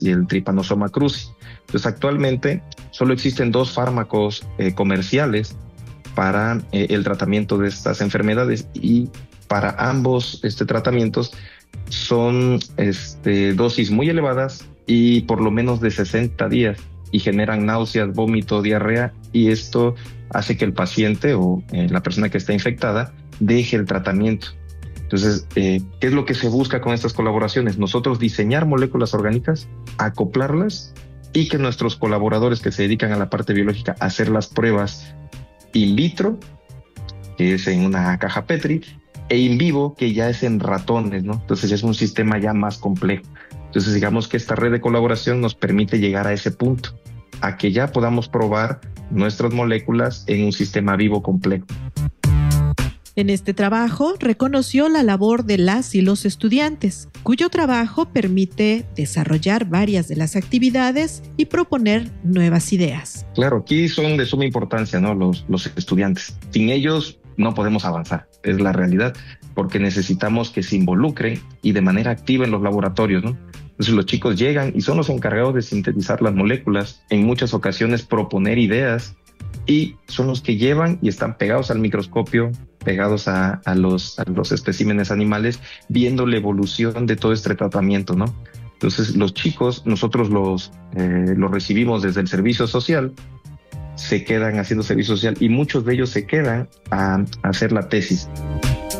y el Trypanosoma cruzi. Entonces, actualmente solo existen 2 fármacos comerciales para el tratamiento de estas enfermedades, y para ambos tratamientos son dosis muy elevadas y por lo menos de 60 días, y generan náuseas, vómito, diarrea, y esto hace que el paciente o la persona que está infectada deje el tratamiento. Entonces, ¿qué es lo que se busca con estas colaboraciones? Nosotros diseñar moléculas orgánicas, acoplarlas, y que nuestros colaboradores que se dedican a la parte biológica a hacer las pruebas in vitro, que es en una caja Petri, e in vivo, que ya es en ratones, ¿no? Entonces es un sistema ya más complejo. Entonces, digamos que esta red de colaboración nos permite llegar a ese punto, a que ya podamos probar nuestras moléculas en un sistema vivo complejo. En este trabajo reconoció la labor de las y los estudiantes, cuyo trabajo permite desarrollar varias de las actividades y proponer nuevas ideas. Claro, aquí son de suma importancia, ¿no? Los estudiantes. Sin ellos no podemos avanzar, es la realidad, porque necesitamos que se involucren y de manera activa en los laboratorios, ¿no? Entonces los chicos llegan y son los encargados de sintetizar las moléculas, en muchas ocasiones proponer ideas, y son los que llevan y están pegados al microscopio, pegados a los especímenes animales, viendo la evolución de todo este tratamiento, ¿no? Entonces los chicos, nosotros los recibimos desde el servicio social, se quedan haciendo servicio social, y muchos de ellos se quedan a hacer la tesis.